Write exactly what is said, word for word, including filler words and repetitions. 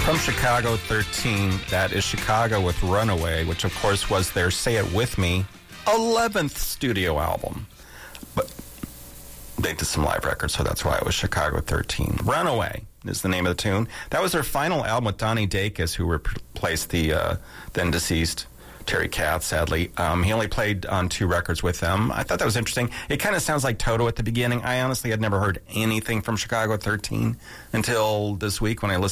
From Chicago thirteen, that is Chicago with Runaway, which of course was their Say It With Me eleventh studio album. But they did some live records, so that's why it was Chicago thirteen. Runaway is the name of the tune. That was their final album with Donnie Dacus, who replaced the uh, then deceased Terry Kath, sadly. Um, he only played on two records with them. I thought that was interesting. It kind of sounds like Toto at the beginning. I honestly had never heard anything from Chicago thirteen until this week when I listened